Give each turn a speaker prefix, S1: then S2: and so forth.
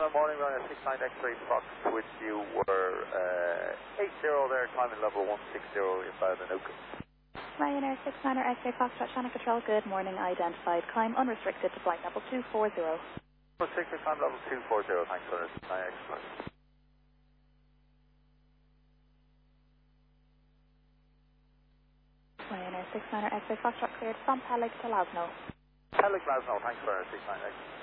S1: Good morning, Ryanair 69 X-ray Fox with you were 80 there, climbing level 160 inside the Nuke.
S2: Ryanair 69 X-ray Foxtrot Channel Control, good morning, identified. Climb unrestricted to flight level 240.
S1: Unrestricted climb level 240, thanks for this. Excellent.
S2: Ryanair 69 X-ray Foxtrot cleared from Peleg to Lasno.
S1: Peleg Lasno, thanks for 69 X.